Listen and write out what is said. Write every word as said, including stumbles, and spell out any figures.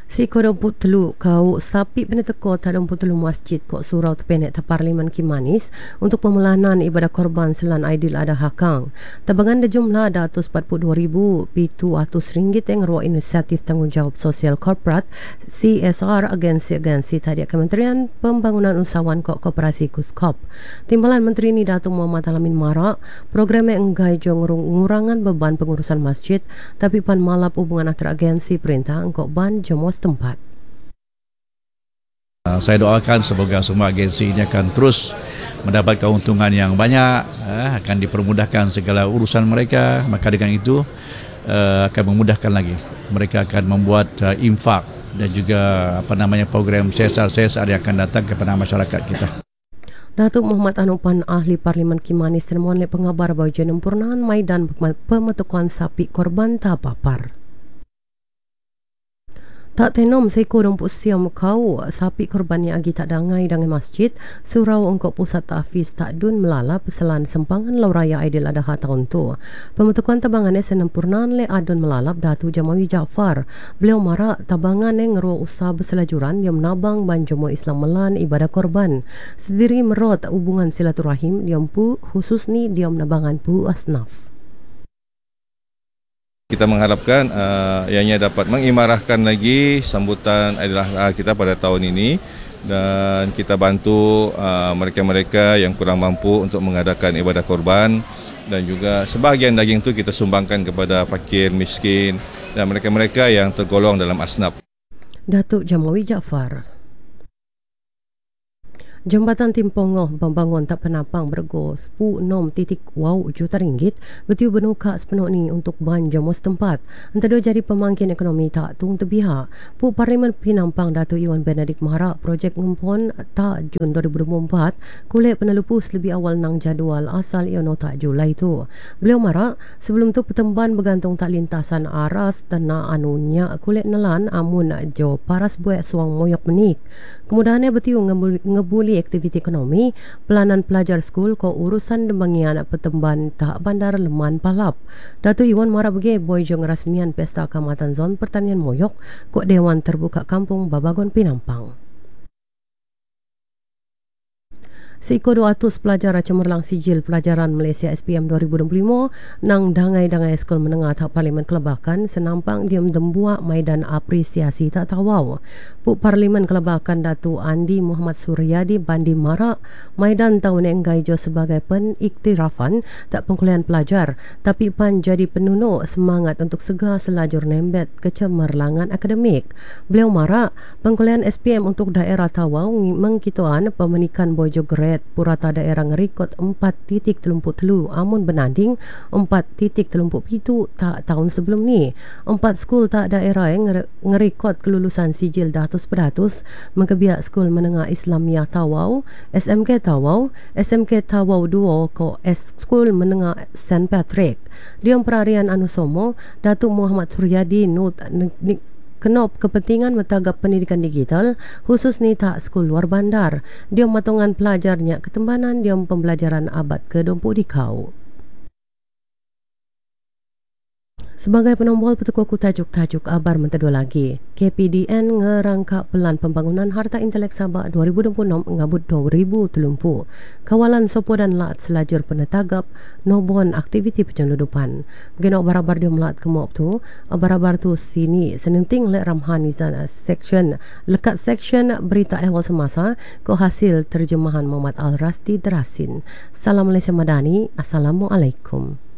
Si ko domput telu kau sapi peneteko tak domput telu masjid kok surau tepenek ta Parlimen Kimanis untuk pemulanan ibadah korban selan Aidil Adha Kang. Tabangan de jumlah ada seratus empat puluh dua ribu tujuh ratus ringgit yang ruang inisiatif tanggungjawab sosial korporat C S R agensi-agensi tadi Kementerian Pembangunan Usahawan kok Koperasi Kuskop. Timbalan Menteri ni Datuk Muhammad Alamin marak program yang enggai jong ngurangan beban pengurusan masjid tapi pan malap hubungan antara agensi perintah engkok ban jomos tempat. Saya doakan semoga semua agensi ini akan terus mendapat keuntungan yang banyak, akan dipermudahkan segala urusan mereka. Maka dengan itu akan memudahkan lagi. Mereka akan membuat infak dan juga apa namanya program C S R C S R yang akan datang kepada masyarakat kita. Datuk Muhammad Anupan ahli Parlimen Kimanis termohon oleh pengabar bahawa jenempurnaan maidan pemetukan sapi korban tak papar. Tak tenom seko domput siam kau sapi korban yang agi tak dangai dengan masjid surau engkau pusat tahfiz tak dun melala peselan sempangan lauraya Aidil Adha tahun tu. Pembentukan tabangannya senempurnaan le adun melalap Datu Jamawi Jaafar. Beliau marak tabangan yang ngeruah usaha berselajuran yang menabang banjomo Islam Melan ibadah korban. Sendiri merot hubungan silaturahim diam pu khusus ni diam nabangan pu asnaf. Kita mengharapkan uh, ianya dapat mengimarahkan lagi sambutan Aidil Adha kita pada tahun ini dan kita bantu uh, mereka-mereka yang kurang mampu untuk mengadakan ibadah korban dan juga sebahagian daging itu kita sumbangkan kepada fakir, miskin dan mereka-mereka yang tergolong dalam asnaf. Datuk Jamawi Jaafar. Jambatan Timpongoh pembangun tak penapang bergo sepuluh enam titik wow juta ringgit betiu benuka sepenuh ni untuk ban jamos tempat. Antara jadi pemangkin ekonomi tak tung tebiha. Pu Parlimen Pinampang Datuk Iwan Benedik marak projek ngumpon tak Jun dua ribu dua puluh empat kulit penelupus lebih awal nang jadual asal iono tak Julai tu. Beliau marak sebelum tu pertemban bergantung tak lintasan aras dan na anunya kulit nelan amun jo paras buat suang moyok menik. Kemudahannya betiu ngebuli, ngebuli aktiviti ekonomi pelanan pelajar skul ko urusan dembangian pertemban tak bandar Leman Palap. Datuk Iwan Mara bagi boy jong rasmian pesta Kamatan Zon Pertanian Moyok ko Dewan Terbuka Kampung Babagon Pinampang. Seiko dua ratus pelajar cemerlang sijil pelajaran Malaysia S P M dua ribu dua puluh lima nang dangai-dangai skul menengah tak Parlimen Kelebakan senampang diam dembuak maidan apresiasi tak tawau. Pu Parlimen Kelebakan Datuk Andi Muhammad Suryadi bandi marak maidan tahun enggai jo sebagai peniktirafan tak pengkuliahan pelajar tapi pan jadi penunuk semangat untuk segera selajur nembet kecemerlangan akademik. Beliau marak pengkuliahan S P M untuk daerah tawau mengkituan pemenikan bojo grade purata daerah ngerikot empat titik telumpuk telu amun benanding empat titik telumpuk pitu tak tahun sebelum ni. Empat skul tak daerah yang ngerikot kelulusan sijil datus beratus mengkebiak skul menengah Islamiyah Tawau, S M K Tawau, S M K Tawau dua ko S skul menengah Saint Patrick. Diam perarian Anusomo, Datuk Muhammad Suryadi Nut kenop kepentingan metagap pendidikan digital khusus ni tak skul luar bandar. Dia matongan pelajarnya ketembanan dia pembelajaran abad ke dua puluh di kau. Sebagai penombol petukuku tajuk-tajuk abar mentedua lagi, K P D N ngerangkak pelan pembangunan harta intelek Sabah dua ribu dua puluh enam ngabut dua ribu telumpu. Kawalan sopo dan lat selajur penetagap nobon aktiviti penyeludupan. Geno barabar dia melat kemok tu, barabar tu sini senenting le Ramhani section lekat section berita ehwal semasa ko hasil terjemahan Muhammad Al Rasti Derasin. Salam Malaysia Madani. Assalamualaikum.